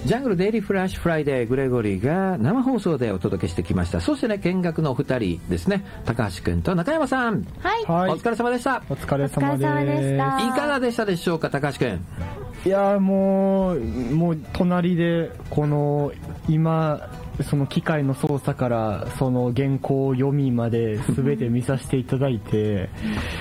ジャングルデイリーフラッシュフライデー、グレゴリーが生放送でお届けしてきました。そしてね、見学のお二人ですね、高橋くんと中山さん。 はい。 お疲れ様でした。 お疲れ様でした。 いかがでしたでしょうか、高橋くん。 いやもう隣で今その機械の操作からその原稿読みまで全て見させていただいて